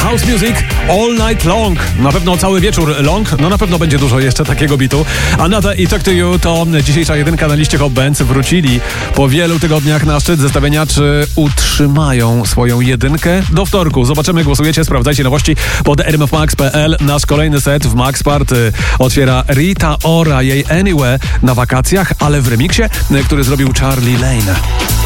House Music All Night Long. Na pewno cały wieczór long, no na pewno będzie dużo jeszcze takiego bitu. Another i Talk to You to dzisiejsza jedynka na liście Hot Bands. Wrócili po wielu tygodniach na szczyt zestawienia. Czy utrzymają swoją jedynkę? Do wtorku. Zobaczymy, głosujecie, sprawdzajcie nowości pod rmfmax.pl. Nasz kolejny set w Max Party otwiera Rita Ora, jej Anywhere na wakacjach, ale w remiksie, który zrobił Charlie Lane.